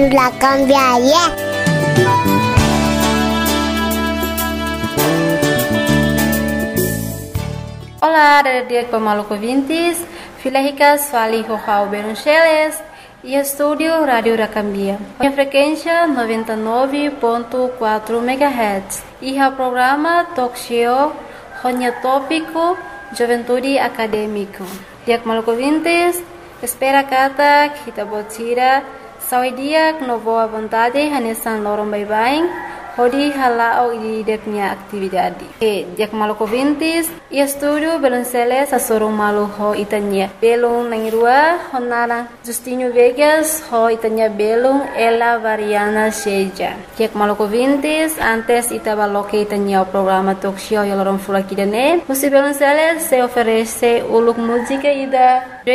La cambiaria. Olá, dia Pamaluco Vintes, Filahicas Fali Rojao Beruncheles e Estúdio Rádio Racambia. Minha frequência 99.4 MHz e o programa Talk Show Ronya Tópico Juventude Acadêmico. Dia Pamaluco Vintes, espera kata kita botira sawi dia no boa vontade hanesan lorong bye-bye. Hodi halao idideknya atividade. Dia Pamaluco Vintes, e estúdio Belunceles asorong malu ho itanya. Belung nangirua honara Justinho Vegas ho itanya belung ela variana seja. Dia Pamaluco Vintes, antes itabaloke itanya o programa talk show yalorong fulakidane. Musi Belunceles se oferece uluk música ida